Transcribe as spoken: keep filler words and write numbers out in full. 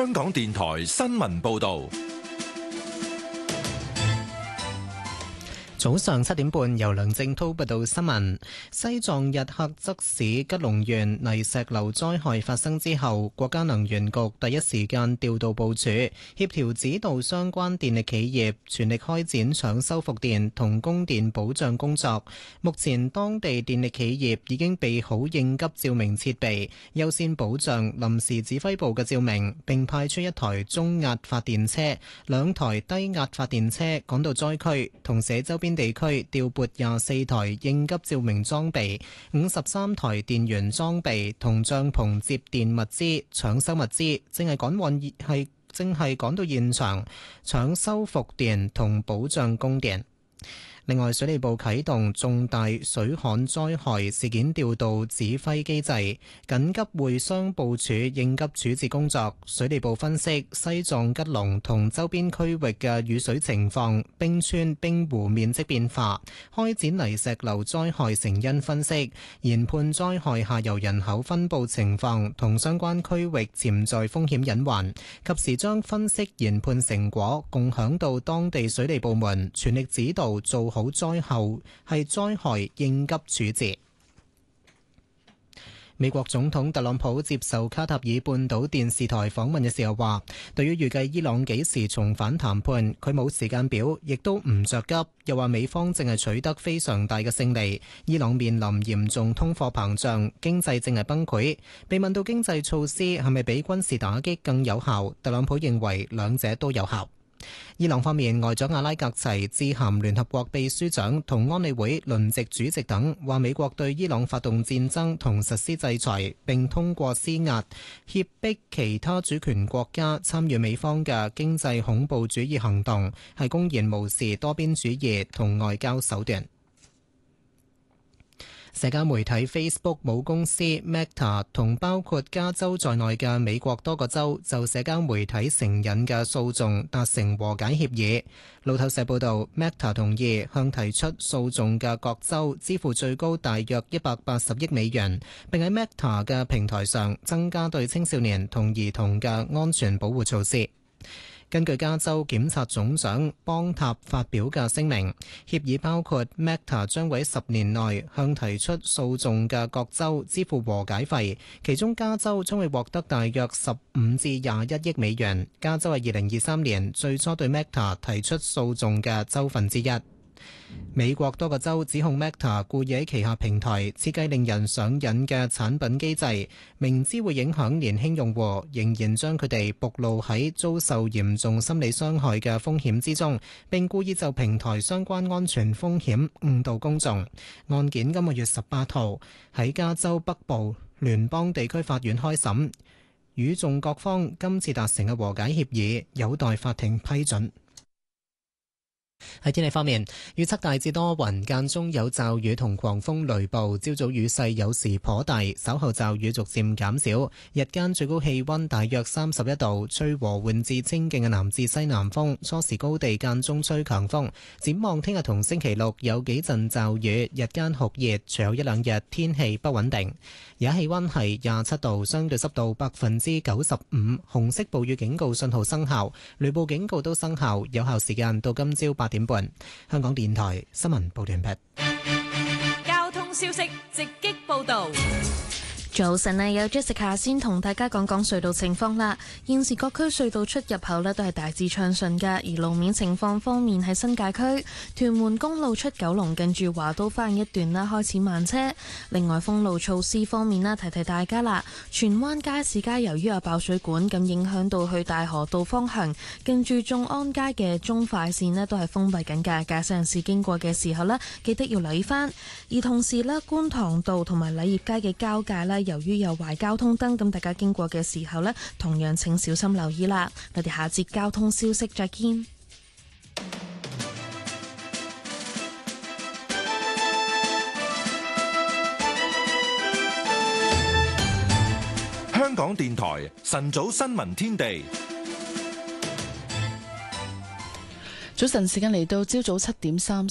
香港電台新聞報道。 早上七點半，由梁正滔報道新聞。西藏日喀則市吉隆縣泥石流災害發生之後，國家能源局第一時間調度部署，協調指導相關電力企業全力開展搶修復電同供電保障工作。目前當地電力企業已經備好應急照明設備，優先保障臨時指揮部嘅照明，並派出一台中壓發電車、兩台低壓發電車趕到災區，同社周邊地區調撥廿四台應急照明裝備、五十三台電源裝備同帳篷接電物資、搶修物資，正係趕往係正係趕到現場搶修復電同保障供電。另外，水利部啟動重大水旱災害事件調度指揮機制，緊急會商部署應急處置工作。水利部分析西藏吉隆同周邊區域嘅雨水情況、冰川冰湖面積變化，開展泥石流災害成因分析，研判災害下游人口分佈情況同相關區域潛在風險隱患，及時將分析研判成果共享到當地水利部門，全力指導做好災後係災害應急處置。美國總統特朗普接受卡塔爾半島電視台訪問嘅時候話，對於預計伊朗幾時重返談判，佢冇時間表，亦都唔着急。又話美方正係取得非常大嘅勝利，伊朗面臨嚴重通貨膨脹，經濟正係崩潰。被問到經濟措施係咪比軍事打擊更有效，特朗普認為兩者都有效。伊朗方面，外長阿拉格齊致函聯合國秘書長同安理會輪值主席等，話美國對伊朗發動戰爭同實施制裁，並通過施壓脅迫其他主權國家參與美方嘅經濟恐怖主義行動，係公然無視多邊主義同外交手段。社交媒體 Facebook 母公司 Meta 同包括加州在內嘅美國多個州就社交媒體成癮嘅訴訟達成和解協議。路透社報道 Meta 同意向提出訴訟嘅各州支付最高大約一百八十億美元，並喺 Meta 嘅平台上增加對青少年同兒童嘅安全保護措施。根據加州檢察總長邦塔發表嘅聲明，協議包括 Meta 將會喺十年內向提出訴訟嘅各州支付和解費，其中加州將會獲得大約十五至廿一億美元。加州係二零二三年最初對 Meta 提出訴訟嘅州份之一。美國多個州指控 Meta 故意喺旗下平台設計令人上癮嘅產品機制，明知會影響年輕用戶，仍然將佢哋暴露喺遭受嚴重心理傷害嘅風險之中，並故意就平台相關安全風險誤導公眾。案件今個月十八號喺加州北部聯邦地區法院開審，與訟各方今次達成嘅和解協議有待法庭批准。喺天氣方面，預測大致多雲，間中有驟雨同狂風雷暴，朝早雨勢有時頗大，稍後驟雨逐漸減少。日間最高氣溫大約三十一度，吹和緩至清勁嘅南至西南風，初時高地間中吹強風。展望聽日同星期六有幾陣驟雨，日間酷熱，隨後一兩日天氣不穩定。而家氣溫係廿七度，相對濕度百分之九十五，紅色暴雨警告信號生效，雷暴警告都生效，有效時間到今朝八點半。香港電台新聞報道完畢。 交通消息直擊報道。 早晨啊，有 Jessica 先同大家講講隧道情況啦。現時各區隧道出入口呢都係大致暢順㗎，而路面情況方面喺新界區屯門公路出九龍近住華都花園一段啦開始慢車。另外封路措施方面啦，提提大家啦，荃灣街市街由於有爆水管，咁影響到去大河道方向近住眾安街嘅中快線呢都係封閉緊㗎，駕駛人士經過嘅時候呢記得要留意返。而同時呢，觀塘道同埋禮業街嘅交界啦，由於有壞交通燈，咁大家經過嘅時候呢，同樣請小心留意啦。我哋下節交通消息再見。 香港電台晨早新聞天地。 早晨時間嚟到朝早七點三